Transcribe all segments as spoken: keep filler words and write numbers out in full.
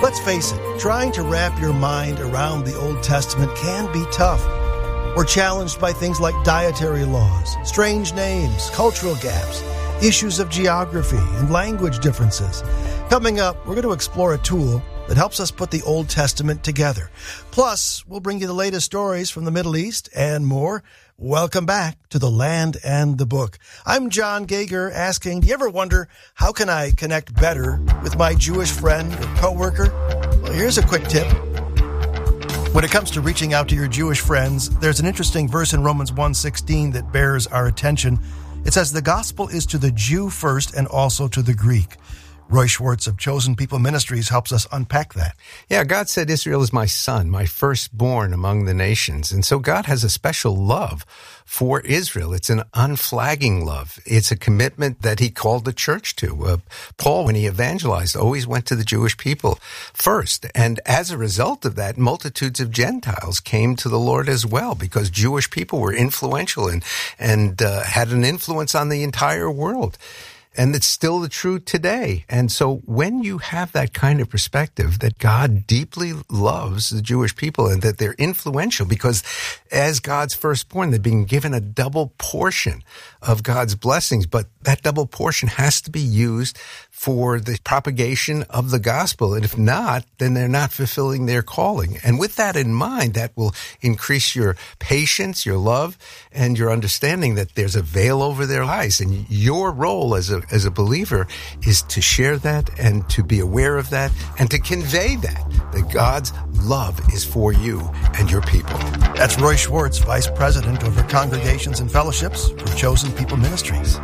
Let's face it, trying to wrap your mind around the Old Testament can be tough. We're challenged by things like dietary laws, strange names, cultural gaps, issues of geography, and language differences. Coming up, we're going to explore a tool that helps us put the Old Testament together. Plus, we'll bring you the latest stories from the Middle East and more. Welcome back to The Land and the Book. I'm John Geiger asking, do you ever wonder, how can I connect better with my Jewish friend or coworker? Well, here's a quick tip. When it comes to reaching out to your Jewish friends, there's an interesting verse in Romans one sixteen that bears our attention. It says, the gospel is to the Jew first and also to the Greek. Roy Schwartz of Chosen People Ministries helps us unpack that. Yeah, God said Israel is my son, my firstborn among the nations. And so God has a special love for Israel. It's an unflagging love. It's a commitment that he called the church to. Uh, Paul, when he evangelized, always went to the Jewish people first. And as a result of that, multitudes of Gentiles came to the Lord as well, because Jewish people were influential and, and uh, had an influence on the entire world. And it's still the truth today. And so when you have that kind of perspective that God deeply loves the Jewish people and that they're influential, because as God's firstborn, they're being given a double portion of God's blessings, but that double portion has to be used for the propagation of the gospel. And if not, then they're not fulfilling their calling. And with that in mind, that will increase your patience, your love, and your understanding that there's a veil over their eyes. And your role as a as a believer is to share that and to be aware of that and to convey that, that God's love is for you and your people. That's Roy Schwartz, Vice President over Congregations and Fellowships for Chosen People Ministries.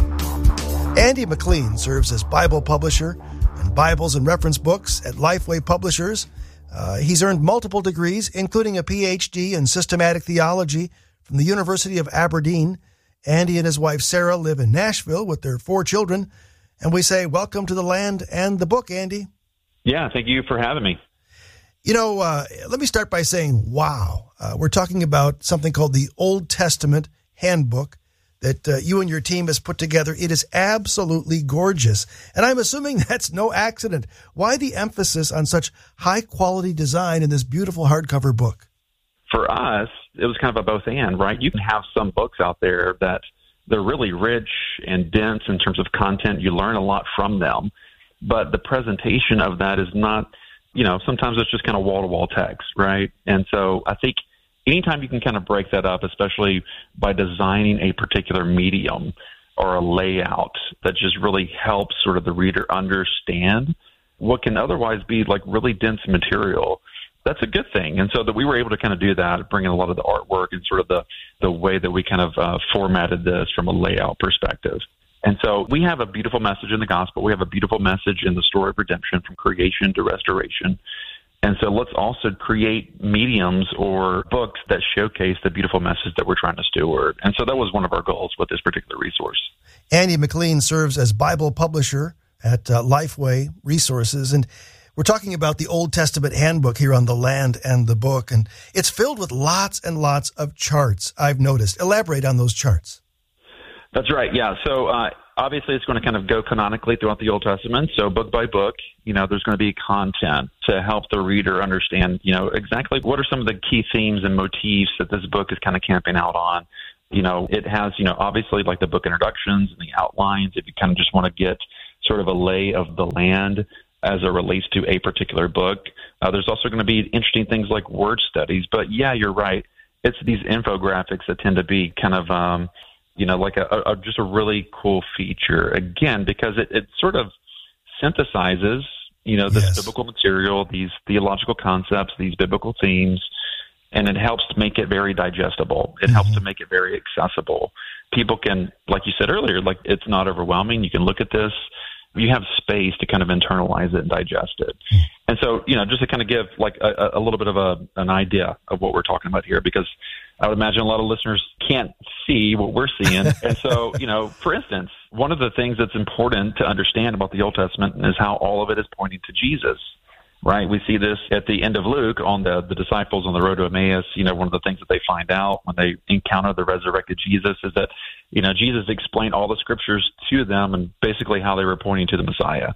Andy McLean serves as Bible publisher and Bibles and reference books at Lifeway Publishers. Uh, he's earned multiple degrees, including a P H D in systematic theology from the University of Aberdeen. Andy and his wife Sarah live in Nashville with their four children. And we say, welcome to The Land and the Book, Andy. Yeah, thank you for having me. You know, uh, let me start by saying, wow. Uh, we're talking about something called the Old Testament Handbook that uh, you and your team has put together. It is absolutely gorgeous. And I'm assuming that's no accident. Why the emphasis on such high-quality design in this beautiful hardcover book? For us, it was kind of a both and, right? You can have some books out there that they're really rich and dense in terms of content. You learn a lot from them. But the presentation of that is not, you know, sometimes it's just kind of wall-to-wall text, right? And so I think anytime you can kind of break that up, especially by designing a particular medium or a layout that just really helps sort of the reader understand what can otherwise be like really dense material, that's a good thing. And so that we were able to kind of do that, bring in a lot of the artwork and sort of the, the way that we kind of uh, formatted this from a layout perspective. And so we have a beautiful message in the gospel. We have a beautiful message in the story of redemption from creation to restoration. And so let's also create mediums or books that showcase the beautiful message that we're trying to steward. And so that was one of our goals with this particular resource. Andy McLean serves as Bible publisher at uh, Lifeway Resources. And we're talking about the Old Testament Handbook here on The Land and the Book. And it's filled with lots and lots of charts, I've noticed. Elaborate on those charts. That's right. Yeah. So uh, obviously it's going to kind of go canonically throughout the Old Testament. So book by book, you know, there's going to be content to help the reader understand, you know, exactly what are some of the key themes and motifs that this book is kind of camping out on. You know, it has, you know, obviously like the book introductions and the outlines, if you kind of just want to get sort of a lay of the land as it relates to a particular book. Uh, there's also going to be interesting things like word studies. But yeah, you're right. It's these infographics that tend to be kind of, um, you know, like a, a just a really cool feature, again, because it, it sort of synthesizes, you know, this yes. biblical material, these theological concepts, these biblical themes, and it helps to make it very digestible. It mm-hmm. helps to make it very accessible. People can, like you said earlier, like it's not overwhelming. You can look at this. You have space to kind of internalize it and digest it. Mm-hmm. And so, you know, just to kind of give like a, a little bit of a, an idea of what we're talking about here, because I would imagine a lot of listeners can't see what we're seeing. And so, you know, for instance, one of the things that's important to understand about the Old Testament is how all of it is pointing to Jesus, right? We see this at the end of Luke on the, the disciples on the road to Emmaus. You know, one of the things that they find out when they encounter the resurrected Jesus is that, you know, Jesus explained all the scriptures to them and basically how they were pointing to the Messiah.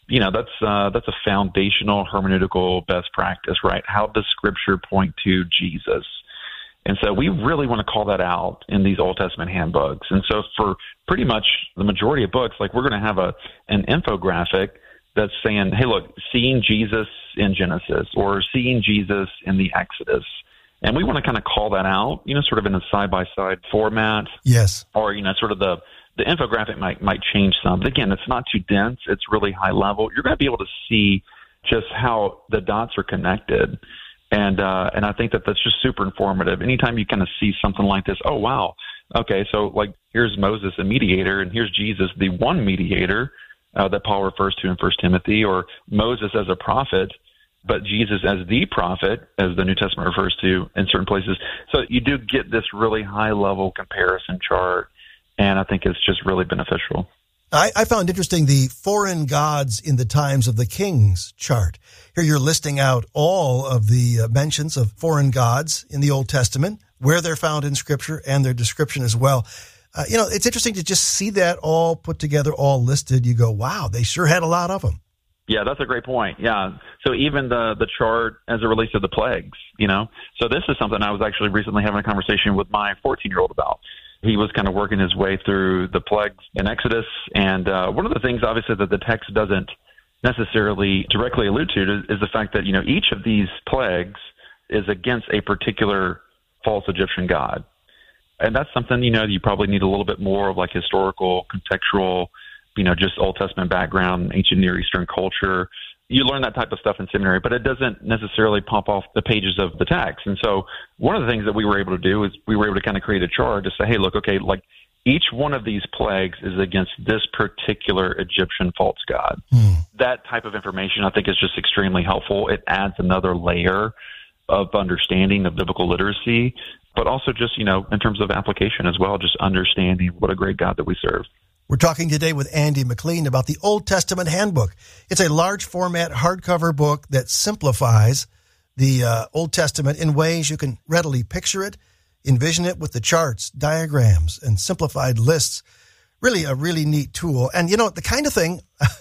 you know, that's uh, that's a foundational hermeneutical best practice, right? How does Scripture point to Jesus? And so we really want to call that out in these Old Testament handbooks. And so for pretty much the majority of books, like we're going to have a an infographic that's saying, hey, look, seeing Jesus in Genesis or seeing Jesus in the Exodus. And we want to kind of call that out, you know, sort of in a side-by-side format. Yes. Or, you know, sort of the, the infographic might might change some. But again, it's not too dense. It's really high level. You're going to be able to see just how the dots are connected. And uh, and I think that that's just super informative. Anytime you kind of see something like this, oh, wow, okay, so like here's Moses, a mediator, and here's Jesus, the one mediator uh, that Paul refers to in First Timothy, or Moses as a prophet, but Jesus as the prophet, as the New Testament refers to in certain places. So you do get this really high-level comparison chart, and I think it's just really beneficial. I, I found interesting the foreign gods in the times of the kings chart. Here you're listing out all of the uh, mentions of foreign gods in the Old Testament, where they're found in Scripture, and their description as well. Uh, you know, it's interesting to just see that all put together, all listed. You go, wow, they sure had a lot of them. Yeah, that's a great point. Yeah. So even the, the chart as it relates to the plagues, you know, so this is something I was actually recently having a conversation with my fourteen-year-old about. He was kind of working his way through the plagues in Exodus. And uh, one of the things, obviously, that the text doesn't necessarily directly allude to is, is the fact that, you know, each of these plagues is against a particular false Egyptian god. And that's something, you know, you probably need a little bit more of like historical, contextual, you know, just Old Testament background, ancient Near Eastern culture. You learn that type of stuff in seminary, but it doesn't necessarily pop off the pages of the text. And so one of the things that we were able to do is we were able to kind of create a chart to say, hey, look, okay, like each one of these plagues is against this particular Egyptian false god. Mm. That type of information, I think, is just extremely helpful. It adds another layer of understanding of biblical literacy, but also just, you know, in terms of application as well, just understanding what a great God that we serve. We're talking today with Andy McLean about the Old Testament Handbook. It's a large format hardcover book that simplifies the uh, Old Testament in ways you can readily picture it, envision it with the charts, diagrams, and simplified lists. Really a really neat tool. And, you know, the kind of thing,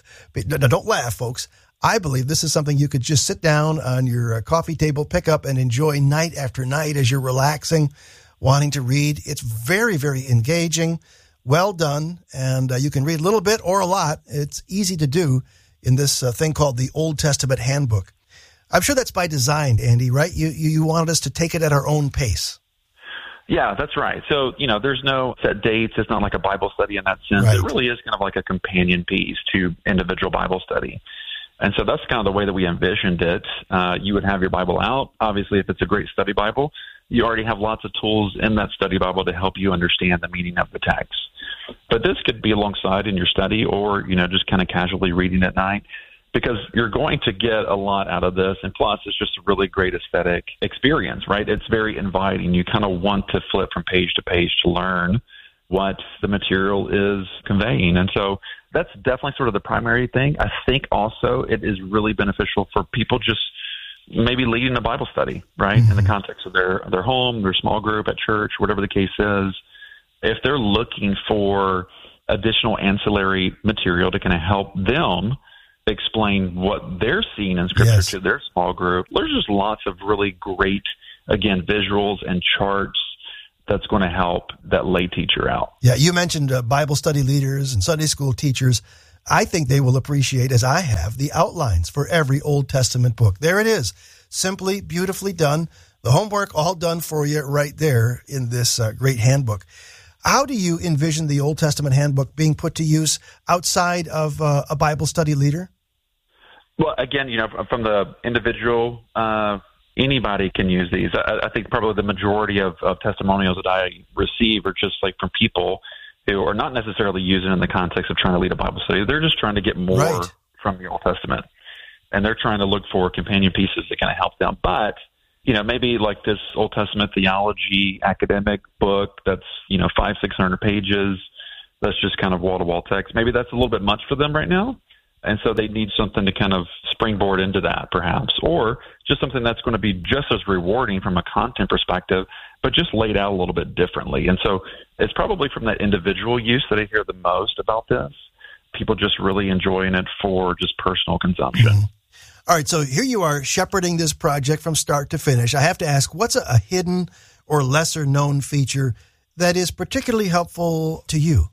don't laugh, folks, I believe this is something you could just sit down on your coffee table, pick up, and enjoy night after night as you're relaxing, wanting to read. It's very, very engaging. Well done, and uh, you can read a little bit or a lot. It's easy to do in this uh, thing called the Old Testament Handbook. I'm sure that's by design, Andy, right? You, you you wanted us to take it at our own pace. Yeah, that's right. So, you know, there's no set dates. It's not like a Bible study in that sense. Right. It really is kind of like a companion piece to individual Bible study. And so that's kind of the way that we envisioned it. Uh, you would have your Bible out. Obviously, if it's a great study Bible, you already have lots of tools in that study Bible to help you understand the meaning of the text. But this could be alongside in your study or, you know, just kind of casually reading at night, because you're going to get a lot out of this. And plus, it's just a really great aesthetic experience, right? It's very inviting. You kind of want to flip from page to page to learn what the material is conveying. And so that's definitely sort of the primary thing. I think also it is really beneficial for people just maybe leading a Bible study, right, mm-hmm. in the context of their, their home, their small group, at church, whatever the case is. If they're looking for additional ancillary material to kind of help them explain what they're seeing in Scripture yes. to their small group, there's just lots of really great, again, visuals and charts that's going to help that lay teacher out. Yeah, you mentioned uh, Bible study leaders and Sunday school teachers. I think they will appreciate, as I have, the outlines for every Old Testament book. There it is. Simply, beautifully done. The homework all done for you right there in this uh, great handbook. How do you envision the Old Testament handbook being put to use outside of uh, a Bible study leader? Well, again, you know, from the individual, uh, anybody can use these. I, I think probably the majority of, of testimonials that I receive are just like from people who are not necessarily using it in the context of trying to lead a Bible study. They're just trying to get more right. from the Old Testament, and they're trying to look for companion pieces that kind of help them. But, you know, maybe like this Old Testament theology academic book that's, you know, five, six hundred pages, that's just kind of wall-to-wall text. Maybe that's a little bit much for them right now. And so they need something to kind of springboard into that, perhaps, or just something that's going to be just as rewarding from a content perspective, but just laid out a little bit differently. And so it's probably from that individual use that I hear the most about this. people just really enjoying it for just personal consumption. Mm-hmm. All right, so here you are shepherding this project from start to finish. I have to ask, what's a, a hidden or lesser-known feature that is particularly helpful to you?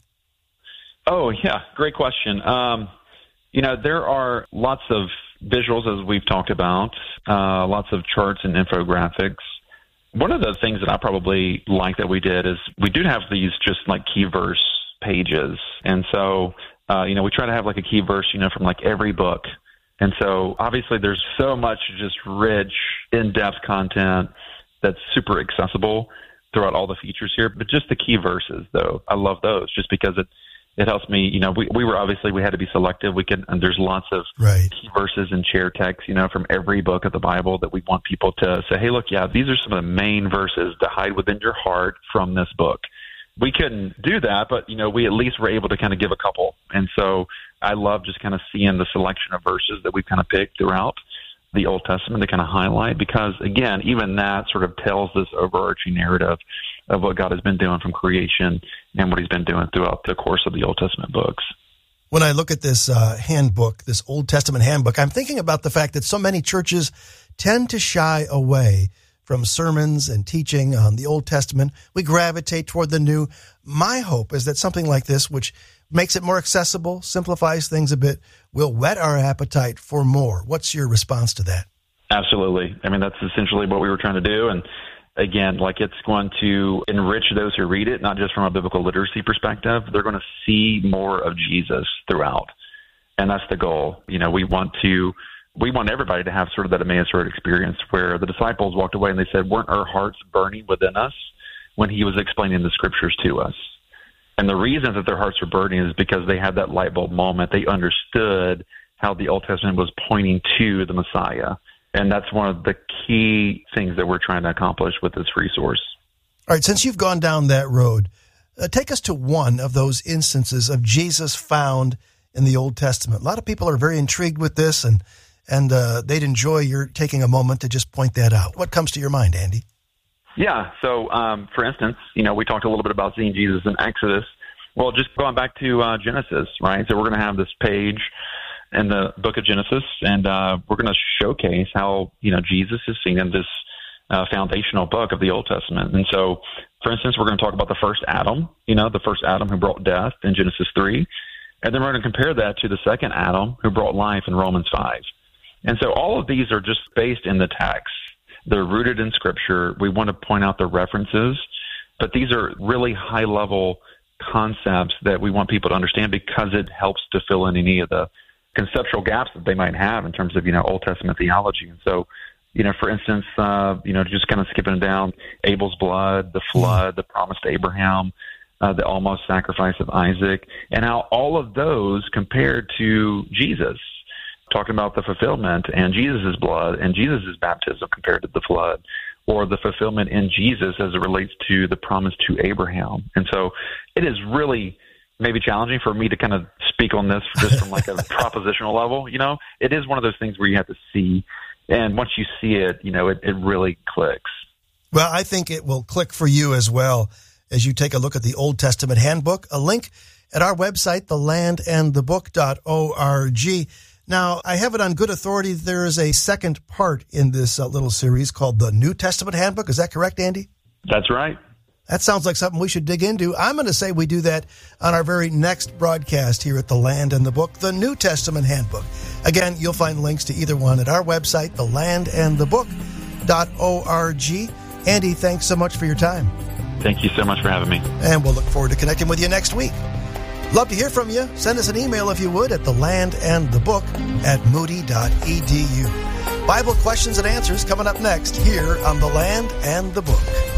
Oh, yeah, great question. Um, you know, there are lots of visuals, as we've talked about, uh, lots of charts and infographics. One of the things that I probably like that we did is we do have these just like key verse pages. And so, uh, you know, we try to have like a key verse, you know, from like every book. And so obviously there's so much just rich, in-depth content that's super accessible throughout all the features here. But just the key verses, though, I love those just because it it helps me. You know, we, we were obviously, we had to be selective. We can, and there's lots of right. key verses and chair text, you know, from every book of the Bible that we want people to say, hey, look, yeah, these are some of the main verses to hide within your heart from this book. We couldn't do that, but, you know, we at least were able to kind of give a couple. And so I love just kind of seeing the selection of verses that we've kind of picked throughout the Old Testament to kind of highlight, because, again, even that sort of tells this overarching narrative of what God has been doing from creation and what he's been doing throughout the course of the Old Testament books. When I look at this uh, handbook, this Old Testament handbook, I'm thinking about the fact that so many churches tend to shy away from sermons and teaching on the Old Testament. We gravitate toward the New. My hope is that something like this, which makes it more accessible, simplifies things a bit, will whet our appetite for more. What's your response to that? Absolutely. I mean, that's essentially what we were trying to do. And again, like it's going to enrich those who read it, not just from a biblical literacy perspective. They're going to see more of Jesus throughout. And that's the goal. You know, we want to, we want everybody to have sort of that Emmaus Road experience where the disciples walked away and they said, weren't our hearts burning within us when he was explaining the scriptures to us? And the reason that their hearts were burning is because they had that light bulb moment. They understood how the Old Testament was pointing to the Messiah. And that's one of the key things that we're trying to accomplish with this resource. All right, since you've gone down that road, uh, take us to one of those instances of Jesus found in the Old Testament. A lot of people are very intrigued with this, and and uh, they'd enjoy your taking a moment to just point that out. What comes to your mind, Andy? Yeah, so um, for instance, you know, we talked a little bit about seeing Jesus in Exodus. Well, just going back to uh, Genesis, right? So we're going to have this page in the book of Genesis, and uh, we're going to showcase how, you know, Jesus is seen in this uh, foundational book of the Old Testament. And so, for instance, we're going to talk about the first Adam, you know, the first Adam who brought death in Genesis three. And then we're going to compare that to the second Adam who brought life in Romans five. And so all of these are just based in the text. They're rooted in Scripture. We want to point out the references, but these are really high-level concepts that we want people to understand because it helps to fill in any of the conceptual gaps that they might have in terms of, you know, Old Testament theology. And so, you know, for instance, uh, you know, just kind of skipping down, Abel's blood, the flood, the promise to Abraham, uh, the almost sacrifice of Isaac, and how all of those compared to Jesus, talking about the fulfillment and Jesus' blood and Jesus' baptism compared to the flood, or the fulfillment in Jesus as it relates to the promise to Abraham. And so it is really maybe challenging for me to kind of speak on this just from like a propositional level. You know, it is one of those things where you have to see, and once you see it, you know, it, it really clicks. Well, I think it will click for you as well as you take a look at the Old Testament handbook, a link at our website, the land and the book dot org. Now, I have it on good authority. There is a second part in this uh, little series called the New Testament Handbook. Is that correct, Andy? That's right. That sounds like something we should dig into. I'm going to say we do that on our very next broadcast here at The Land and the Book, the New Testament Handbook. Again, you'll find links to either one at our website, the land and the book dot org. Andy, thanks so much for your time. Thank you so much for having me. And we'll look forward to connecting with you next week. Love to hear from you. Send us an email if you would at the land and the book at moody dot e d u. Bible questions and answers coming up next here on The Land and the Book.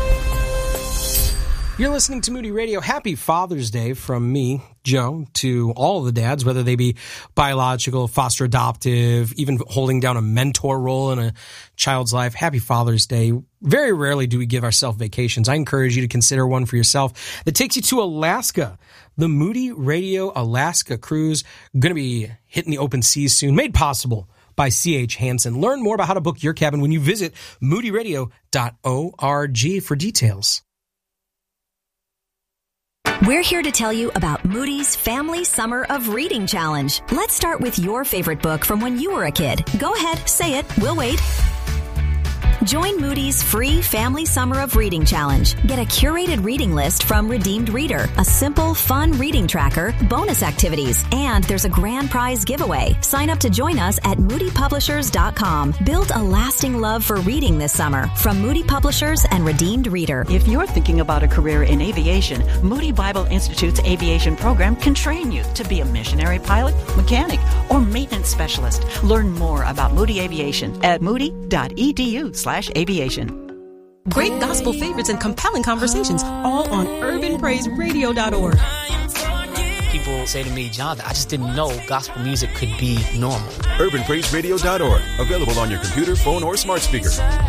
You're listening to Moody Radio. Happy Father's Day from me, Joe, to all of the dads, whether they be biological, foster adoptive, even holding down a mentor role in a child's life. Happy Father's Day. Very rarely do we give ourselves vacations. I encourage you to consider one for yourself that takes you to Alaska. The Moody Radio Alaska cruise, going to be hitting the open seas soon, made possible by C H Hansen. Learn more about how to book your cabin when you visit moody radio dot org for details. We're here to tell you about Moody's Family Summer of Reading Challenge. Let's start with your favorite book from when you were a kid. Go ahead, say it. We'll wait. Join Moody's free Family Summer of Reading Challenge. Get a curated reading list from Redeemed Reader, a simple, fun reading tracker, bonus activities, and there's a grand prize giveaway. Sign up to join us at moody publishers dot com. Build a lasting love for reading this summer from Moody Publishers and Redeemed Reader. If you're thinking about a career in aviation, Moody Bible Institute's aviation program can train you to be a missionary pilot, mechanic, or maintenance specialist. Learn more about Moody Aviation at moody dot e d u slash aviation. Great gospel favorites and compelling conversations, all on urban praise radio dot org. People say to me, Jonathan, I just didn't know gospel music could be normal. urban praise radio dot org, available on your computer, phone, or smart speaker.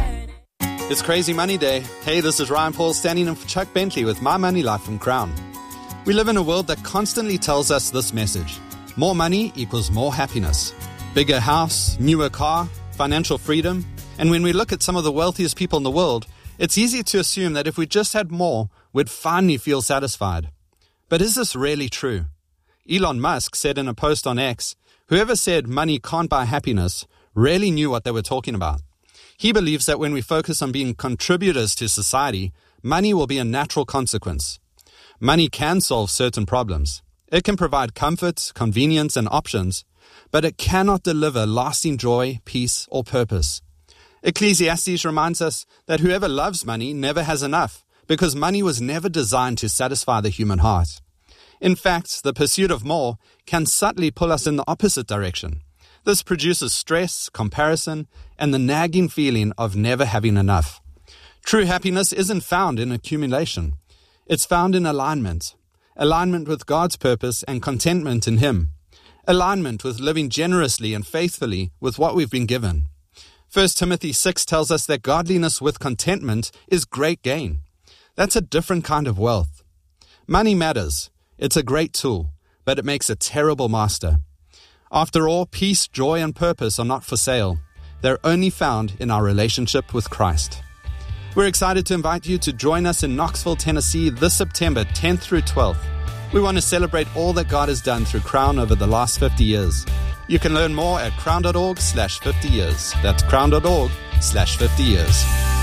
It's Crazy Money Day. Hey, this is Ryan Paul standing in for Chuck Bentley with My Money Life from Crown. We live in a world that constantly tells us this message. More money equals more happiness. Bigger house, newer car, financial freedom. And when we look at some of the wealthiest people in the world, it's easy to assume that if we just had more, we'd finally feel satisfied. But is this really true? Elon Musk said in a post on X, whoever said money can't buy happiness really knew what they were talking about. He believes that when we focus on being contributors to society, money will be a natural consequence. Money can solve certain problems. It can provide comfort, convenience, and options, but it cannot deliver lasting joy, peace, or purpose. Ecclesiastes reminds us that whoever loves money never has enough, because money was never designed to satisfy the human heart. In fact, the pursuit of more can subtly pull us in the opposite direction. This produces stress, comparison, and the nagging feeling of never having enough. True happiness isn't found in accumulation. It's found in alignment. Alignment with God's purpose and contentment in Him. Alignment with living generously and faithfully with what we've been given. First Timothy six tells us that godliness with contentment is great gain. That's a different kind of wealth. Money matters. It's a great tool, but it makes a terrible master. After all, peace, joy, and purpose are not for sale. They're only found in our relationship with Christ. We're excited to invite you to join us in Knoxville, Tennessee this September tenth through twelfth. We want to celebrate all that God has done through Crown over the last fifty years. You can learn more at crown dot org slash fifty years. That's crown dot org slash fifty years.